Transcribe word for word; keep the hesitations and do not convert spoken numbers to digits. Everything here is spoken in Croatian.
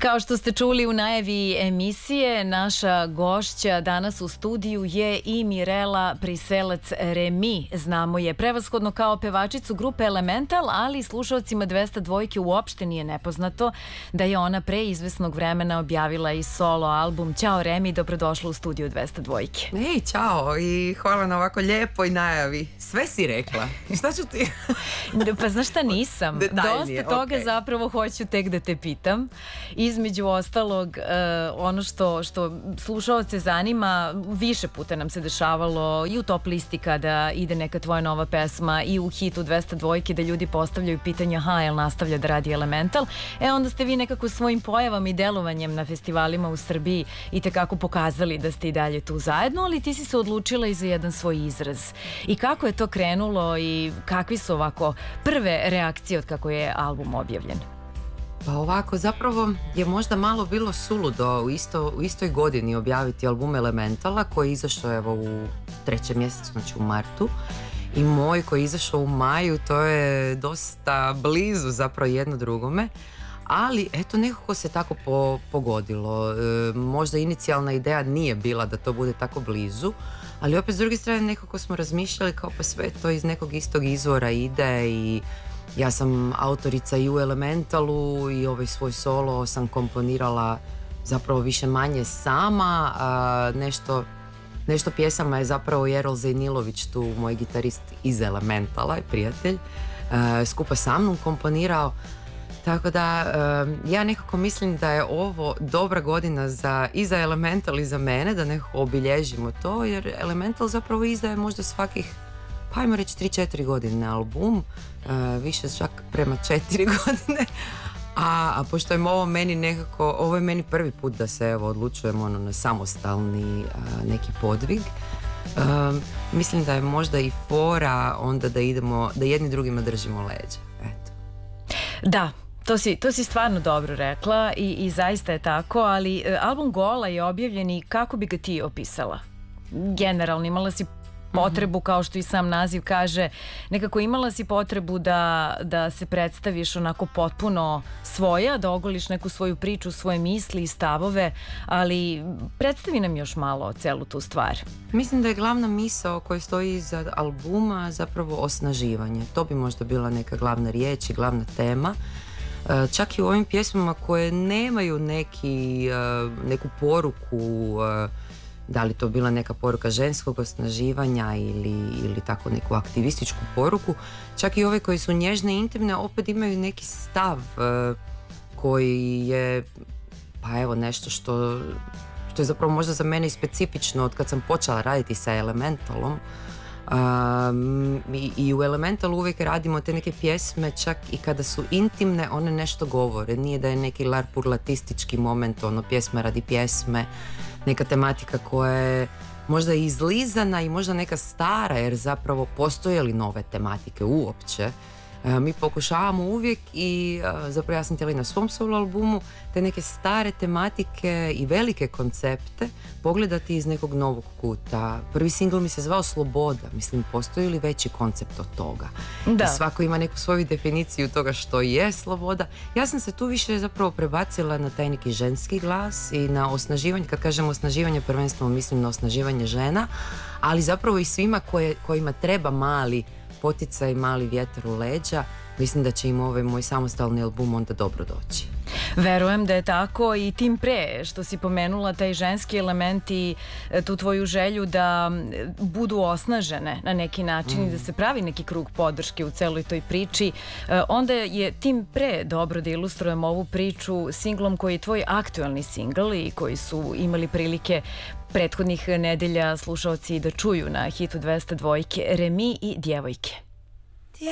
Kao što ste čuli u najavi emisije, naša gošća danas u studiju je i Mirela Priselac Remi. Znamo je prevashodno kao pevačicu grupe Elemental, ali slušalcima dvesta dvojke uopšte nije nepoznato da je ona pre izvesnog vremena objavila i solo album. Ćao Remi, dobrodošla u studiju dvesta dvojke. Ej, čao i hvala na ovako lijepoj najavi. Sve si rekla. Šta ću ti? Pa znaš šta, nisam. Detaljnije, Dosta toga okay. zapravo hoću tek da te pitam. Između ostalog, uh, ono što, što slušaoce zanima, više puta nam se dešavalo i u top listi kada ide neka tvoja nova pesma i u hitu dvesta dvojke da ljudi postavljaju pitanje aha, jel nastavlja da radi Elemental? E onda ste vi nekako svojim pojavama i delovanjem na festivalima u Srbiji i tekako pokazali da ste i dalje tu zajedno, ali ti si se odlučila i za jedan svoj izraz. I kako je to krenulo i kakvi su ovako prve reakcije od kako je album objavljen? Pa ovako, zapravo je možda malo bilo suludo u, isto, u istoj godini objaviti album Elementala koji je izašao evo u trećem mjesecu, znači u martu, i moj koji je izašao u maju, to je dosta blizu zapravo jedno drugome, ali eto nekako se tako po, pogodilo. E, možda inicijalna ideja nije bila da to bude tako blizu, ali opet s druge strane nekako smo razmišljali kao pa sve to iz nekog istog izvora ide i ja sam autorica i u Elementalu i ovaj svoj solo sam komponirala zapravo više manje sama, a nešto, nešto pjesama je zapravo Jerol Zejnilović, tu moj gitarist iz Elementala i prijatelj, a, skupa sa mnom komponirao. Tako da a, ja nekako mislim da je ovo dobra godina za, i za Elemental i za mene, da nekako obilježimo to, jer Elemental zapravo izdaje možda svakih, pa ajmo reći tri četiri godine album, uh, više čak prema četiri godine, a, a pošto je ovo meni nekako, ovo je meni prvi put da se evo odlučujem ono na samostalni uh, neki podvig, uh, mislim da je možda i fora onda da idemo, da jedni drugima držimo leđa, eto. Da. To si, to si stvarno dobro rekla i, i zaista je tako, ali uh, album Gola je objavljen i kako bi ga ti opisala? Generalno, imala si potrebu, kao što i sam naziv kaže, nekako imala si potrebu da, da se predstaviš onako potpuno svoja, da ogoliš neku svoju priču, svoje misli i stavove, ali predstavi nam još malo celu tu stvar. Mislim da je glavna misao koja stoji iza albuma zapravo osnaživanje. To bi možda bila neka glavna riječ i glavna tema. Čak i u ovim pjesmama koje nemaju neki, neku poruku, da li to bila neka poruka ženskog osnaživanja ili, ili tako neku aktivističku poruku, čak i ove koje su nježne i intimne opet imaju neki stav uh, koji je pa evo nešto što, što je zapravo možda za mene i specifično od kad sam počela raditi sa Elementalom. Um, i, i u Elementalu uvijek radimo te neke pjesme, čak i kada su intimne one nešto govore, nije da je neki larpurlatistički moment, ono pjesma radi pjesme, neka tematika koja je možda izlizana i možda neka stara, jer zapravo postoje li nove tematike uopće. E, mi pokušavamo uvijek i e, zapravo ja sam htjela i na svom solo albumu te neke stare tematike i velike koncepte pogledati iz nekog novog kuta. Prvi singl mi se zvao Sloboda, mislim postoji li veći koncept od toga? Da. I svako ima neku svoju definiciju toga što je sloboda. Ja sam se tu više zapravo prebacila na taj neki ženski glas i na osnaživanje, kad kažem osnaživanje prvenstveno mislim na osnaživanje žena, ali zapravo i svima koje, kojima treba mali poticaj, mali vjetar u leđa, mislim da će im ovaj moj samostalni album onda dobro doći. Verujem da je tako i tim pre što si pomenula taj ženski element i tu tvoju želju da budu osnažene na neki način mm. i da se pravi neki krug podrške u celoj toj priči. Onda je tim pre dobro da ilustrujemo ovu priču singlom koji je tvoj aktualni singl i koji su imali prilike prethodnih nedelja slušaoci da čuju na hitu dvesta dvojke, Remi i Djevojke.